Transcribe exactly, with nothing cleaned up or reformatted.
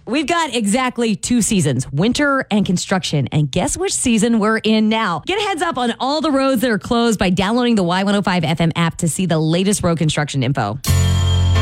We've got exactly two seasons, winter and construction. And guess which season we're in now? Get a heads up on all the roads that are closed by downloading the Y one oh five F M app to see the latest road construction info.